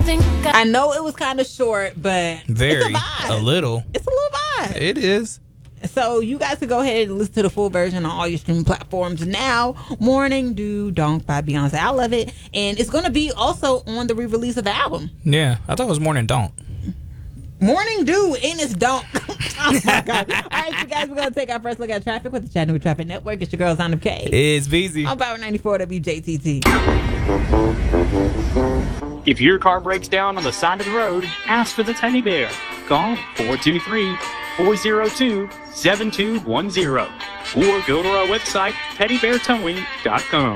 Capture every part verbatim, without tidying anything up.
think I I know it was kind of short, but Very. it's a vibe. A little. It's a little vibe. It is. So you guys can go ahead and listen to the full version on all your streaming platforms now. Morning Dew Donk by Beyonce. I love it. And it's going to be also on the re-release of the album. Yeah. I thought it was Morning Don't. Morning Dew in its donk. Oh my God. All right, you guys, we're going to take our first look at traffic with the Chattanooga Traffic Network. It's your girl, Zana K. It's busy. On Power ninety-four W J T T. If your car breaks down on the side of the road, ask for the teddy bear. Call four two three, four zero two, seven two one zero or go to our website, teddy bear towing dot com.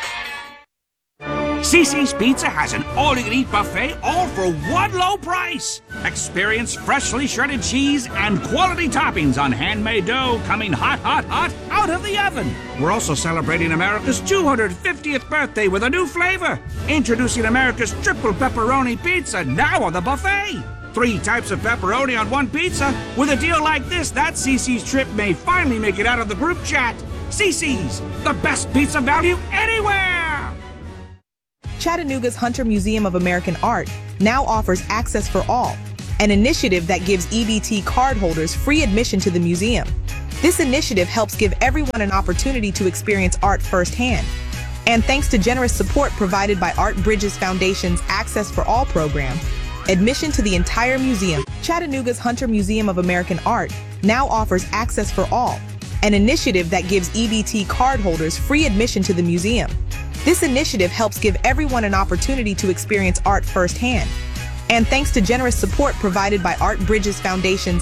Cece's Pizza has an all-you-can-eat buffet, all for one low price. Experience freshly shredded cheese and quality toppings on handmade dough coming hot, hot, hot out of the oven. We're also celebrating America's two hundred fiftieth birthday with a new flavor. Introducing America's triple pepperoni pizza, now on the buffet. Three types of pepperoni on one pizza. With a deal like this, that Cece's trip may finally make it out of the group chat. Cece's, the best pizza value anywhere! Chattanooga's Hunter Museum of American Art now offers Access for All, an initiative that gives E B T cardholders free admission to the museum. This initiative helps give everyone an opportunity to experience art firsthand. And thanks to generous support provided by Art Bridges Foundation's Access for All program, admission to the entire museum. Chattanooga's Hunter Museum of American Art now offers Access for All, an initiative that gives E B T cardholders free admission to the museum. This initiative helps give everyone an opportunity to experience art firsthand. And thanks to generous support provided by Art Bridges Foundation's